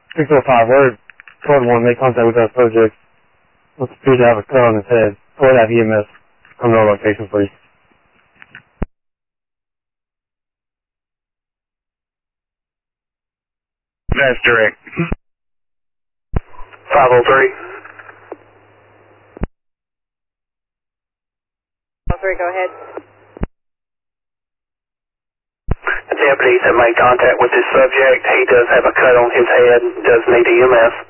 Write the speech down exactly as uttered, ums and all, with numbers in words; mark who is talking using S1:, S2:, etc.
S1: six oh five, word code one, make contact with that subject. Looks appears to have a cut on his head. Or have E M S come to our location, please.
S2: That's direct.
S3: five oh three.
S4: five oh three, go ahead.
S3: The deputies have made contact with this subject. He does have a cut on his head, does need E M S.